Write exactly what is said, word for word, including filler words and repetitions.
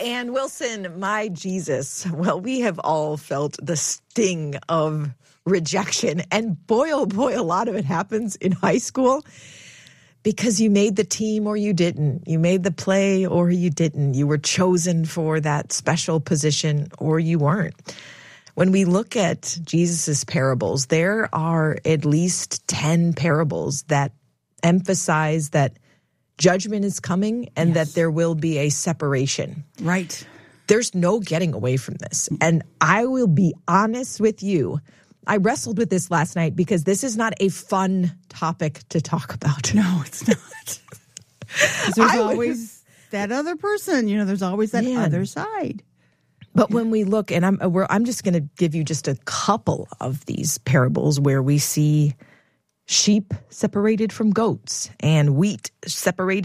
Ann Wilson, my Jesus. Well, we have all felt the sting of rejection. And boy, oh boy, a lot of it happens in high school because you made the team or you didn't. You made the play or you didn't. You were chosen for that special position or you weren't. When we look at Jesus's parables, there are at least ten parables that emphasize that judgment is coming and yes. that there will be a separation. Right. There's no getting away from this. And I will be honest with you. I wrestled with this last night because this is not a fun topic to talk about. No, it's not. There's I always would, that other person. You know, there's always that man. other side. But when we look, and I'm we're, I'm just going to give you just a couple of these parables where we see sheep separated from goats and wheat separated